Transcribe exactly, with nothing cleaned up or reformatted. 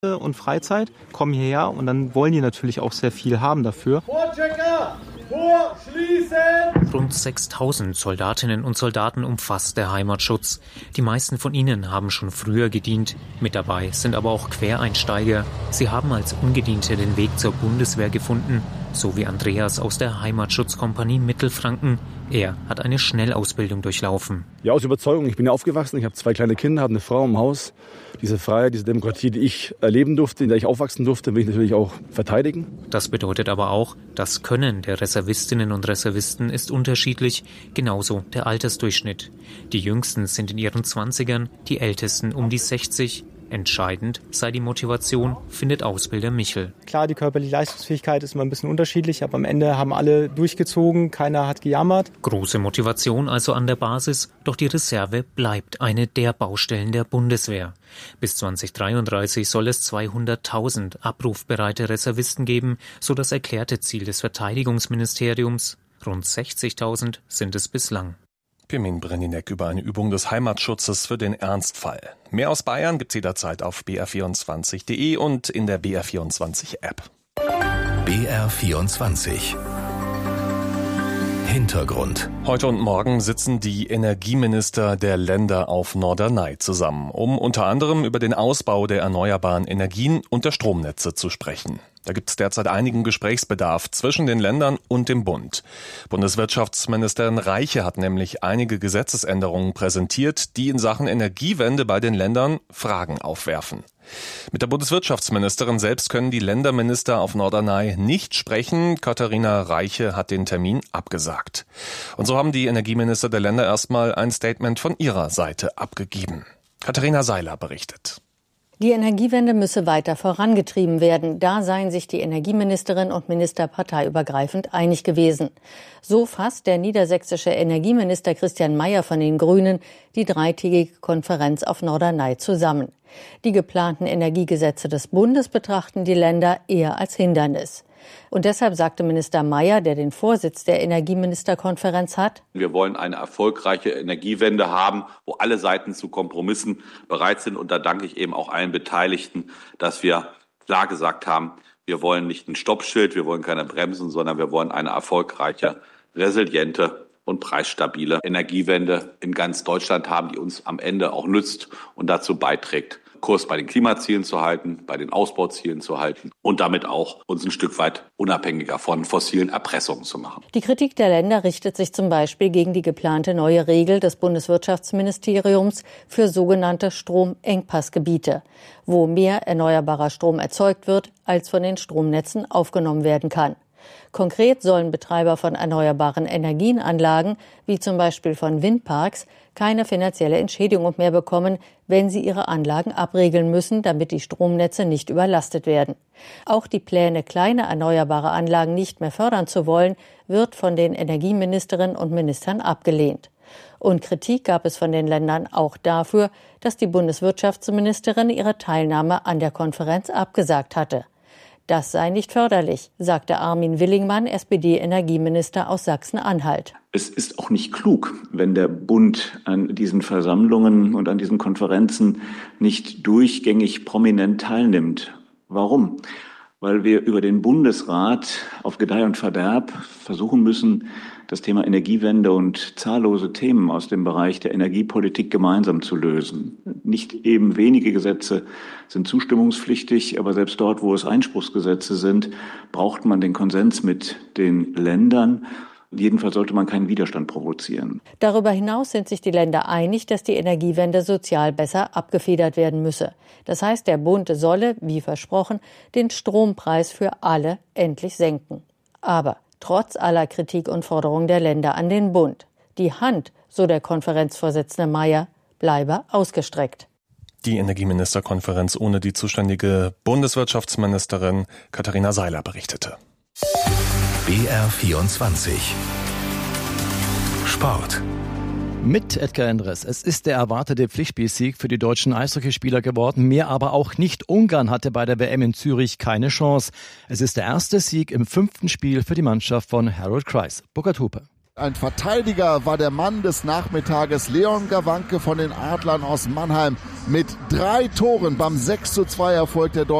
und Freizeit, kommen hierher und dann wollen die natürlich auch sehr viel haben dafür. Vorchecker! Vorschließen! Rund sechstausend Soldatinnen und Soldaten umfasst der Heimatschutz. Die meisten von ihnen haben schon früher gedient. Mit dabei sind aber auch Quereinsteiger. Sie haben als Ungediente den Weg zur Bundeswehr gefunden, so wie Andreas aus der Heimatschutzkompanie Mittelfranken. Er hat eine Schnellausbildung durchlaufen. Ja, aus Überzeugung. Ich bin ja aufgewachsen, ich habe zwei kleine Kinder, habe eine Frau im Haus. Diese Freiheit, diese Demokratie, die ich erleben durfte, in der ich aufwachsen durfte, will ich natürlich auch verteidigen. Das bedeutet aber auch, das Können der Reservistinnen und Reservisten ist unterschiedlich, genauso der Altersdurchschnitt. Die Jüngsten sind in ihren Zwanzigern, die Ältesten um die sechzig. Entscheidend sei die Motivation, findet Ausbilder Michel. Klar, die körperliche Leistungsfähigkeit ist immer ein bisschen unterschiedlich, aber am Ende haben alle durchgezogen, keiner hat gejammert. Große Motivation also an der Basis, doch die Reserve bleibt eine der Baustellen der Bundeswehr. Bis zwanzig dreiunddreißig soll es zweihunderttausend abrufbereite Reservisten geben, so das erklärte Ziel des Verteidigungsministeriums. Rund sechzigtausend sind es bislang. Pirmin Breninek über eine Übung des Heimatschutzes für den Ernstfall. Mehr aus Bayern gibt's jederzeit auf b r vierundzwanzig punkt d e und in der B R vierundzwanzig App. B R vierundzwanzig Hintergrund. Heute und morgen sitzen die Energieminister der Länder auf Norderney zusammen, um unter anderem über den Ausbau der erneuerbaren Energien und der Stromnetze zu sprechen. Da gibt es derzeit einigen Gesprächsbedarf zwischen den Ländern und dem Bund. Bundeswirtschaftsministerin Reiche hat nämlich einige Gesetzesänderungen präsentiert, die in Sachen Energiewende bei den Ländern Fragen aufwerfen. Mit der Bundeswirtschaftsministerin selbst können die Länderminister auf Norderney nicht sprechen. Katharina Reiche hat den Termin abgesagt. Und so haben die Energieminister der Länder erstmal ein Statement von ihrer Seite abgegeben. Katharina Seiler berichtet. Die Energiewende müsse weiter vorangetrieben werden. Da seien sich die Energieministerin und Minister parteiübergreifend einig gewesen. So fasst der niedersächsische Energieminister Christian Mayer von den Grünen die dreitägige Konferenz auf Norderney zusammen. Die geplanten Energiegesetze des Bundes betrachten die Länder eher als Hindernis. Und deshalb sagte Minister Mayer, der den Vorsitz der Energieministerkonferenz hat: Wir wollen eine erfolgreiche Energiewende haben, wo alle Seiten zu Kompromissen bereit sind. Und da danke ich eben auch allen Beteiligten, dass wir klar gesagt haben, wir wollen nicht ein Stoppschild, wir wollen keine Bremsen, sondern wir wollen eine erfolgreiche, resiliente und preisstabile Energiewende in ganz Deutschland haben, die uns am Ende auch nützt und dazu beiträgt, Kurs bei den Klimazielen zu halten, bei den Ausbauzielen zu halten und damit auch uns ein Stück weit unabhängiger von fossilen Erpressungen zu machen. Die Kritik der Länder richtet sich zum Beispiel gegen die geplante neue Regel des Bundeswirtschaftsministeriums für sogenannte Stromengpassgebiete, wo mehr erneuerbarer Strom erzeugt wird, als von den Stromnetzen aufgenommen werden kann. Konkret sollen Betreiber von erneuerbaren Energienanlagen, wie zum Beispiel von Windparks, keine finanzielle Entschädigung mehr bekommen, wenn sie ihre Anlagen abregeln müssen, damit die Stromnetze nicht überlastet werden. Auch die Pläne, kleine erneuerbare Anlagen nicht mehr fördern zu wollen, wird von den Energieministerinnen und Ministern abgelehnt. Und Kritik gab es von den Ländern auch dafür, dass die Bundeswirtschaftsministerin ihre Teilnahme an der Konferenz abgesagt hatte. Das sei nicht förderlich, sagte Armin Willingmann, S P D-Energieminister aus Sachsen-Anhalt. Es ist auch nicht klug, wenn der Bund an diesen Versammlungen und an diesen Konferenzen nicht durchgängig prominent teilnimmt. Warum? Weil wir über den Bundesrat auf Gedeih und Verderb versuchen müssen, das Thema Energiewende und zahllose Themen aus dem Bereich der Energiepolitik gemeinsam zu lösen. Nicht eben wenige Gesetze sind zustimmungspflichtig, aber selbst dort, wo es Einspruchsgesetze sind, braucht man den Konsens mit den Ländern. Jedenfalls sollte man keinen Widerstand provozieren. Darüber hinaus sind sich die Länder einig, dass die Energiewende sozial besser abgefedert werden müsse. Das heißt, der Bund solle, wie versprochen, den Strompreis für alle endlich senken. Aber trotz aller Kritik und Forderungen der Länder an den Bund, die Hand, so der Konferenzvorsitzende Mayer, bleibe ausgestreckt. Die Energieministerkonferenz ohne die zuständige Bundeswirtschaftsministerin Katharina Seiler berichtete. B R vierundzwanzig Sport. Mit Edgar Endres. Es ist der erwartete Pflichtspielsieg für die deutschen Eishockeyspieler geworden. Mehr aber auch nicht. Ungarn hatte bei der W M in Zürich keine Chance. Es ist der erste Sieg im fünften Spiel für die Mannschaft von Harold Kreis. Burkhard Hupe. ein Verteidiger war der Mann des Nachmittages, Leon Gawanke von den Adlern aus Mannheim. Mit drei Toren beim sechs zu zwei Erfolg der Deutschen